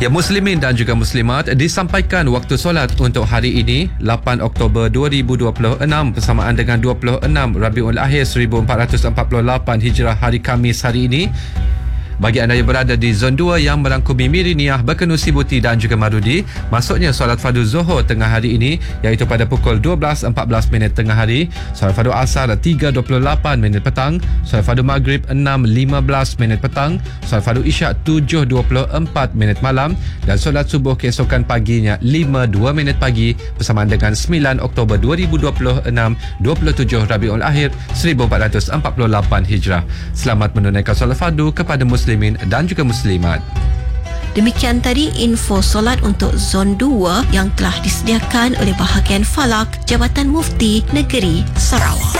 Ya, Muslimin dan juga Muslimat, disampaikan waktu solat untuk hari ini 8 Oktober 2026 bersamaan dengan 26 Rabiul Akhir 1448 Hijrah, hari Khamis hari ini. Bagi anda yang berada di Zon 2 yang merangkumi Miriniyah, Berkenusi Buti dan juga Marudi, masuknya solat fardu Zuhur tengah hari ini iaitu pada pukul 12.14 tengah hari, solat fardu Asar 3.28 petang, solat fardu Maghrib 6.15 petang, solat fardu Isyak 7.24 malam dan solat subuh keesokan paginya 5.02 pagi bersamaan dengan 9 Oktober 2026 27 Rabiul Akhir 1448 Hijrah. Selamat menunaikan solat fardu kepada Muslimin dan juga Muslimat. Demikian tadi info solat untuk Zon 2 yang telah disediakan oleh bahagian Falak Jabatan Mufti Negeri Sarawak.